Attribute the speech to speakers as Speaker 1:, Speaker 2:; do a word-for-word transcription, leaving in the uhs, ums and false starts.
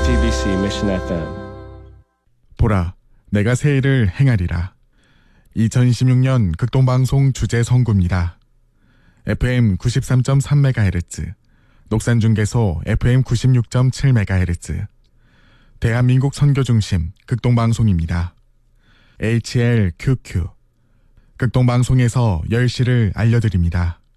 Speaker 1: 지티비씨 Mission 에프엠.
Speaker 2: 보라, 내가 새 일을 행하리라. 이천이십육 년 극동방송 주제 선구입니다. 에프엠 구십삼 점 삼 메가헤르츠, 녹산중계소 에프엠 구십육 점 칠 메가헤르츠, 대한민국 선교중심 극동방송입니다. 에이치엘큐큐, 극동방송에서 열 시를 알려드립니다.